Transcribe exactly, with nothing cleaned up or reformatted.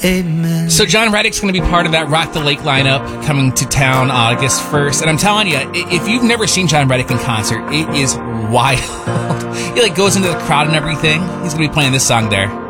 Amen. So John Reddick's going to be part of that Rock the Lake lineup coming to town August first. And I'm telling you, if you've never seen John Reddick in concert, it is wild. He like goes into the crowd and everything. He's going to be playing this song there.